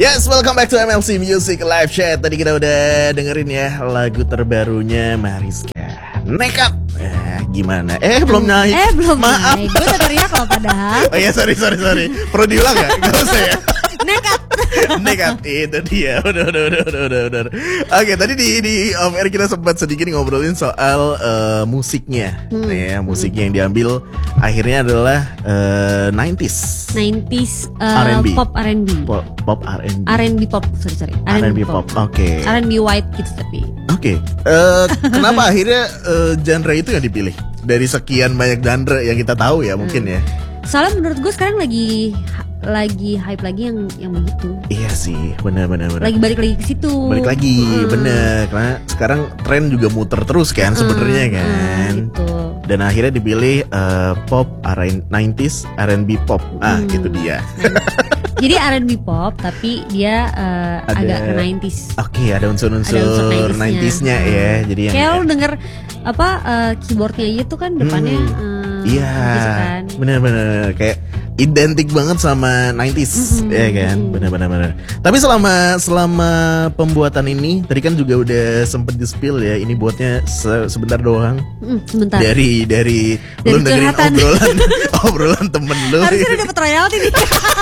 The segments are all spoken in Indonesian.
Yes, welcome back to MLC Music Live Chat. Tadi kita udah dengerin ya lagu terbarunya Mariska, Nekat. Gimana? Belum naik. Belum Maaf. naik. Gue udah teriak loh padahal. Oh iya, sorry. Perlu diulang gak? Gak usah ya. Nekat, itu dia. Udah. Oke, tadi di off air kita sempat sedikit ngobrolin soal musiknya. Ya, musiknya yang diambil akhirnya adalah 90s R&B. Pop R&B. Pop R&B. R&B pop, sorry. R&B pop. Oke. R&B white gitu tapi. Oke. Kenapa akhirnya genre itu yang dipilih dari sekian banyak genre yang kita tahu ya mungkin ya? Soalnya menurut gue sekarang lagi hype lagi yang begitu. Iya sih, benar. Lagi balik lagi ke situ. Bener. Karena sekarang tren juga muter terus kan sebenarnya kan. Gitu. Dan akhirnya dipilih pop 90s R&B pop. Gitu dia. Jadi R&B pop tapi dia agak ke 90s. Oke, ada unsur-unsur 90s-nya ya. Jadi yang kayak lo denger keyboardnya aja tuh kan depannya iya, gitu kan. Bener kayak identik banget sama 90s ya kan, bener. Tapi selama pembuatan ini tadi kan juga udah sempet di-spill ya, ini buatnya sebentar doang. Sebentar. Dari lu dengerin obrolan temen lu. Harusnya udah dapet royalti nih.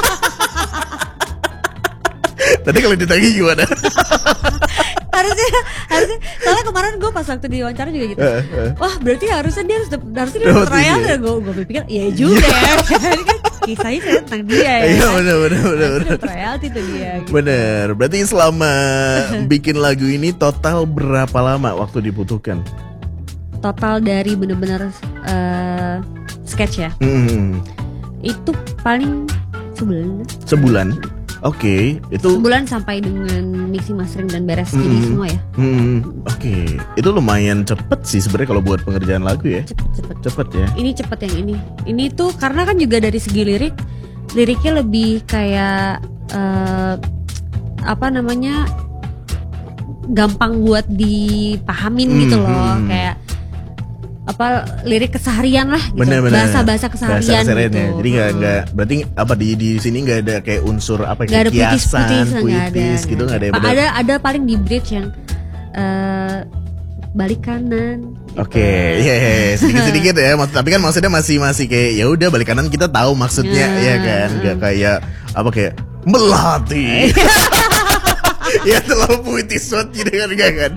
Tadi kalau ditagih gimana? harusnya soalnya kemarin gue pas waktu diwawancara juga gitu. Wah berarti harusnya dia harus dapat royalti. Gue pikir iya juga ya. Kan kisahnya saya tentang dia ya. Iya bener. Royalti tuh dia. Gitu. Bener. Berarti selama bikin lagu ini total berapa lama waktu dibutuhkan? Total dari bener-bener sketch ya. Itu paling Sebulan. Oke, itu sebulan sampai dengan mixing, mastering dan beres jadi semua ya. Oke, itu lumayan cepet sih sebenarnya kalau buat pengerjaan lagu ya. Cepet ya. Ini cepet yang ini. Ini tuh karena kan juga dari segi liriknya lebih kayak gampang buat dipahamin gitu loh, kayak lirik keseharian lah gitu. Bahasa keseharian gitu. Ya. Jadi nggak berarti di sini nggak ada kayak unsur kayak kiasan, puitis gitu nggak ada. Ada paling di bridge yang balik kanan. Gitu. Oke, iya, sedikit ya. Tapi kan maksudnya masih kayak ya udah balik kanan kita tahu maksudnya ya kan, nggak kayak kayak melati. Ya terlalu puitis banget gitu kan.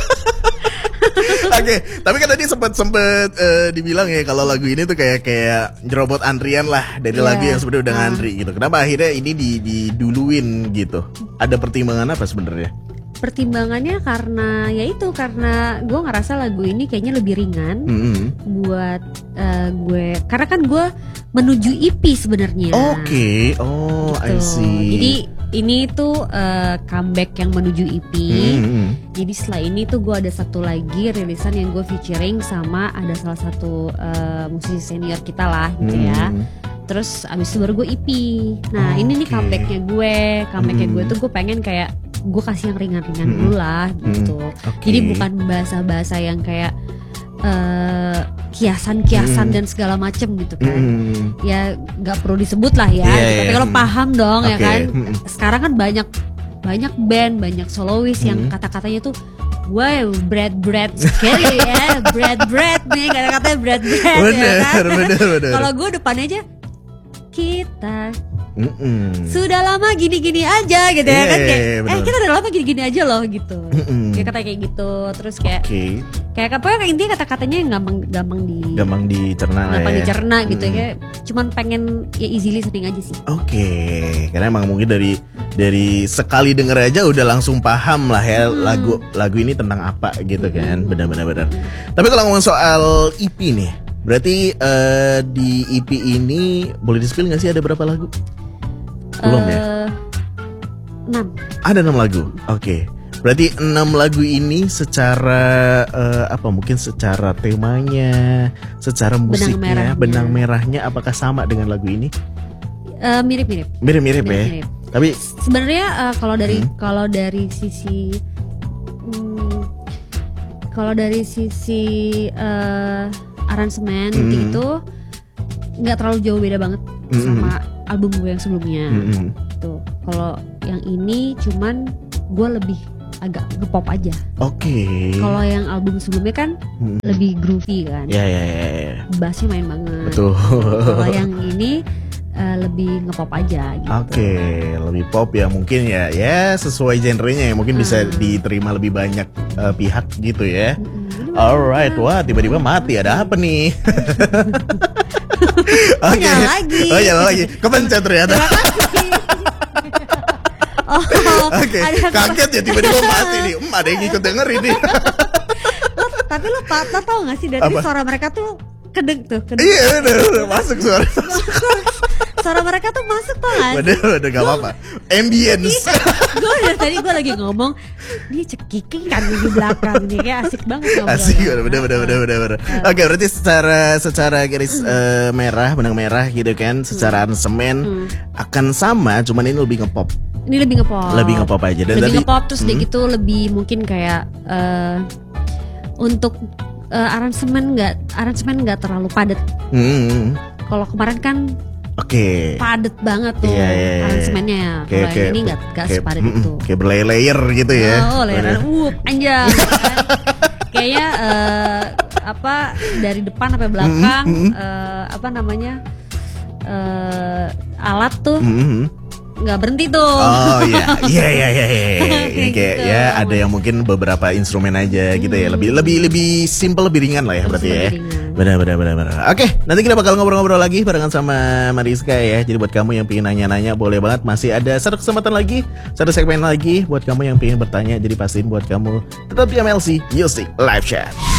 Oke, tapi kan tadi sempat dibilang ya kalau lagu ini tuh kayak nyerobot antrian lah dari lagu yang sebenarnya udah ngantri gitu. Kenapa akhirnya ini diduluin gitu? Ada pertimbangan apa sebenarnya? Pertimbangannya karena gue ngerasa lagu ini kayaknya lebih ringan buat gue, karena kan gue menuju EP sebenarnya. Oke. Gitu. I see. Jadi ini tuh comeback yang menuju EP. Jadi setelah ini tuh gue ada satu lagi rilisan yang gue featuring sama ada salah satu musisi senior kita lah gitu ya. Terus abis itu baru gue EP. Nah ini nih comebacknya gue tuh gue pengen kayak gue kasih yang ringan-ringan dulu lah gitu. Jadi bukan bahasa-bahasa yang kayak kiasan dan segala macem gitu kan. Ya nggak perlu disebut lah ya. Tapi kalau paham dong ya kan. Sekarang kan banyak band, banyak solois yang kata-katanya tuh wow, bread sekali ya. bread nih kata-katanya bread ya kan. Bener. Kalau gue depannya aja kita sudah lama gini-gini aja gitu ya kan, kayak kita udah lama gini-gini aja loh gitu. Kayak kata kayak gitu, terus kayak kayak intinya kata-katanya yang gampang dicerna gitu ya. Cuman pengen ya easy listening aja sih. Oke, karena emang mungkin dari sekali denger aja udah langsung paham lah ya lagu ini tentang apa gitu kan. Benar. Tapi kalau ngomong soal EP nih, berarti di EP ini boleh di-spill nggak sih ada berapa lagu? Belum ya? 6. Ada 6 lagu. Oke. Berarti 6 lagu ini secara mungkin secara temanya, secara musiknya, benang merahnya apakah sama dengan lagu ini? Mirip-mirip. Mirip-mirip ya. Tapi sebenarnya kalau dari sisi aransemen gitu nggak terlalu jauh beda banget sama album gue yang sebelumnya. Tuh kalau yang yang ini, cuman gue lebih agak ngepop aja. Oke. Kalau yang album sebelumnya kan lebih groovy kan. Ya. Bassnya main banget. Betul. Kalau yang ini lebih ngepop aja gitu. Oke, lebih pop ya mungkin ya sesuai genrenya ya mungkin bisa diterima lebih banyak pihak gitu ya. Alright, wah tiba-tiba mati, ada apa nih? Oke. Nyala lagi. Oh nyala lagi, kepencet ternyata. Oke, kaget ya tiba-tiba mati nih. Ada yang ikut dengerin nih. Tapi lo tau gak sih dari suara mereka tuh kedeng tuh. Iya udah masuk suara. Suara mereka tuh masuk tuh kan. Udah gak apa-apa. Ambience. Gue dari tadi gue lagi ngomong, ini cekiking kan di belakang nih, kayak asik banget ngobrolnya. Asik, bener. Oke, berarti secara garis merah, benang merah gitu kan, secara aransemen akan sama, cuman ini lebih ngepop. Ini lebih ngepop. Lebih ngepop aja. Dan lebih ngepop terus dia gitu lebih mungkin kayak untuk aransemen nggak terlalu padat. Kalau kemarin kan padet banget tuh aransemennya. Kalau yang ini nggak sepadet itu. Kayak berlayer gitu ya. Oh, layeran panjang. Kan? Kayaknya dari depan sampai belakang alat tuh nggak berhenti tuh. Oh iya. Kayak gitu. ya ada yang mungkin beberapa instrumen aja gitu ya. Lebih simple, lebih ringan lah ya berarti ya. Benar. Oke, nanti kita bakal ngobrol-ngobrol lagi barengan sama Mariska ya. Jadi buat kamu yang pengen nanya-nanya boleh banget, masih ada satu kesempatan lagi, satu segmen lagi buat kamu yang pengen bertanya. Jadi pastiin buat kamu tetap di MLC Music Live Chat.